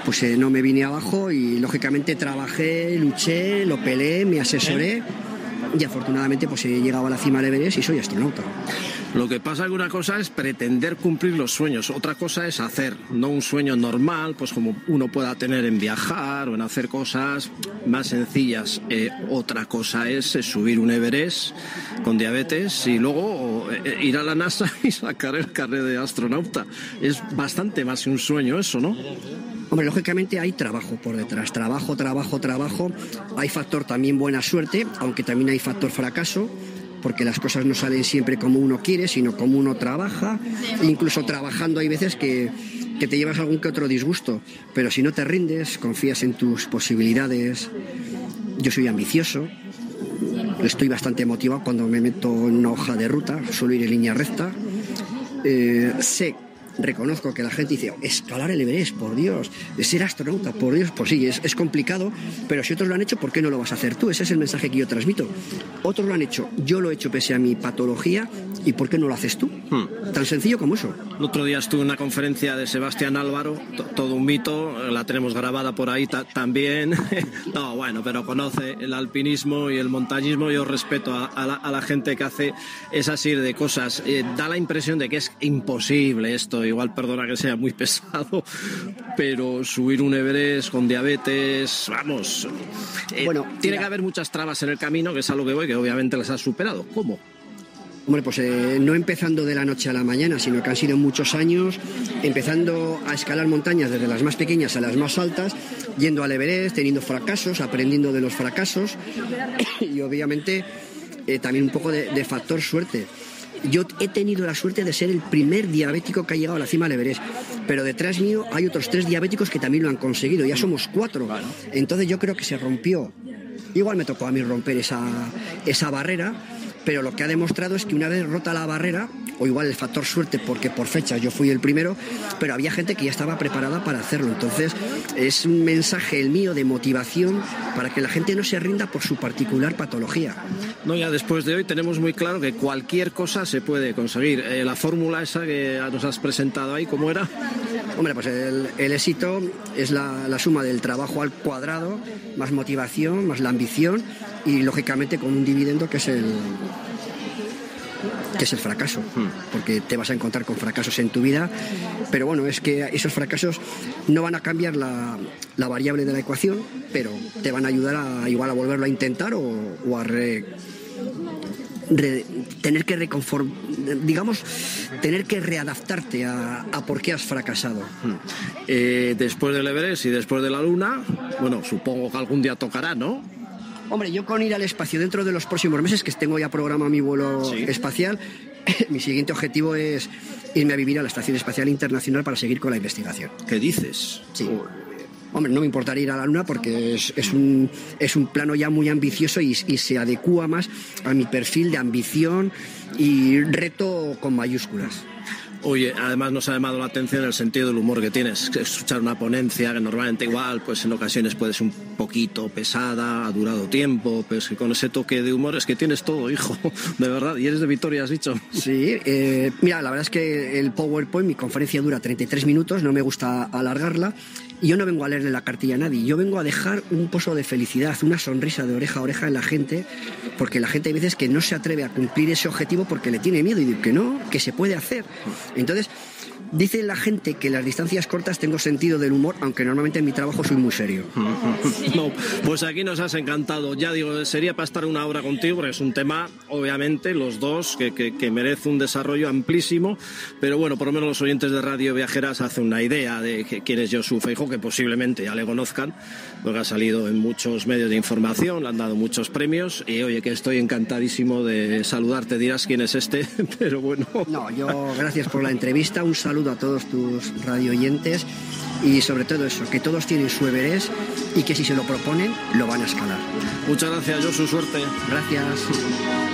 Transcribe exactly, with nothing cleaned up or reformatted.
pues eh, no me vine abajo y lógicamente trabajé, luché, lo peleé, me asesoré y afortunadamente pues he llegado a la cima del Everest y soy astronauta. Lo que pasa que una cosa es pretender cumplir los sueños, otra cosa es hacer, no un sueño normal, pues como uno pueda tener en viajar o en hacer cosas más sencillas. Eh, otra cosa es eh, subir un Everest con diabetes y luego eh, ir a la NASA y sacar el carnet de astronauta. Es bastante más que un sueño eso, ¿no? Hombre, lógicamente hay trabajo por detrás, trabajo, trabajo, trabajo. Hay factor también buena suerte, aunque también hay factor fracaso, porque las cosas no salen siempre como uno quiere, sino como uno trabaja. Incluso trabajando hay veces que, que te llevas algún que otro disgusto, pero si no te rindes, confías en tus posibilidades. Yo soy ambicioso, estoy bastante motivado cuando me meto en una hoja de ruta, suelo ir en línea recta. Eh, sé Reconozco que la gente dice, escalar el Everest, por Dios, ser astronauta, por Dios, pues sí, es, es complicado, pero si otros lo han hecho, ¿por qué no lo vas a hacer tú? Ese es el mensaje que yo transmito. Otros lo han hecho, yo lo he hecho pese a mi patología, ¿y por qué no lo haces tú? Hmm. Tan sencillo como eso. El otro día estuve en una conferencia de Sebastián Álvaro, todo un mito, la tenemos grabada por ahí ta también. No, bueno, pero conoce el alpinismo y el montañismo. Yo respeto a, a, la, a la gente que hace esa serie de cosas. Eh, da la impresión de que es imposible esto. Igual, perdona que sea muy pesado, pero subir un Everest con diabetes, vamos, eh, bueno, tiene mira, que haber muchas trabas en el camino, que es a lo que voy, que obviamente las has superado. ¿Cómo? Hombre, pues eh, no empezando de la noche a la mañana, sino que han sido muchos años, empezando a escalar montañas desde las más pequeñas a las más altas, yendo al Everest, teniendo fracasos, aprendiendo de los fracasos y obviamente eh, también un poco de, de factor suerte. Yo he tenido la suerte de ser el primer diabético que ha llegado a la cima del Everest, pero detrás mío hay otros tres diabéticos que también lo han conseguido, ya somos cuatro. Entonces yo creo que se rompió, igual me tocó a mí romper esa, esa barrera, pero lo que ha demostrado es que una vez rota la barrera, o igual el factor suerte, porque por fechas yo fui el primero, pero había gente que ya estaba preparada para hacerlo. Entonces es un mensaje el mío de motivación para que la gente no se rinda por su particular patología. No, ya después de hoy tenemos muy claro que cualquier cosa se puede conseguir. Eh, la fórmula esa que nos has presentado ahí, ¿cómo era? Hombre, pues el, el éxito es la, la suma del trabajo al cuadrado, más motivación, más la ambición y lógicamente con un dividendo que es el que es el fracaso, porque te vas a encontrar con fracasos en tu vida, pero bueno, es que esos fracasos no van a cambiar la, la variable de la ecuación, pero te van a ayudar a igual a volverlo a intentar o, o a re, re, tener que reconform, digamos, tener que readaptarte a, a por qué has fracasado. Eh, después del Everest y después de la Luna, bueno, supongo que algún día tocará, ¿no? Hombre, yo con ir al espacio dentro de los próximos meses, que tengo ya programado mi vuelo ¿Sí? espacial, mi siguiente objetivo es irme a vivir a la Estación Espacial Internacional para seguir con la investigación. ¿Qué dices? Sí. Hombre, no me importaría ir a la Luna porque es, es, un, es un plano ya muy ambicioso y, y se adecúa más a mi perfil de ambición y reto con mayúsculas. Oye, además nos ha llamado la atención el sentido del humor que tienes. Escuchar una ponencia que normalmente igual, pues en ocasiones puede ser un poquito pesada, ha durado tiempo, pero es que con ese toque de humor es que tienes todo, hijo, de verdad. Y eres de Vitoria, has dicho. Sí, eh, mira, la verdad es que el PowerPoint, mi conferencia dura treinta y tres minutos, no me gusta alargarla. Y yo no vengo a leerle la cartilla a nadie, yo vengo a dejar un pozo de felicidad, una sonrisa de oreja a oreja en la gente, porque la gente hay veces que no se atreve a cumplir ese objetivo porque le tiene miedo y dice que no, que se puede hacer. Entonces, dice la gente que en las distancias cortas tengo sentido del humor, aunque normalmente en mi trabajo soy muy serio. No, pues aquí nos has encantado. Ya digo, sería para estar una hora contigo, porque es un tema, obviamente, los dos, que, que, que merece un desarrollo amplísimo, pero bueno, por lo menos los oyentes de Radio Viajeras hacen una idea de que, quién es Josu Feijóo, que posiblemente ya le conozcan, porque ha salido en muchos medios de información, le han dado muchos premios, y oye, que estoy encantadísimo de saludarte, dirás quién es este, pero bueno. No, yo, gracias por la entrevista, un saludo a todos tus radioyentes y sobre todo eso, que todos tienen su Everest y que si se lo proponen lo van a escalar. Muchas gracias, Josu, suerte. Gracias.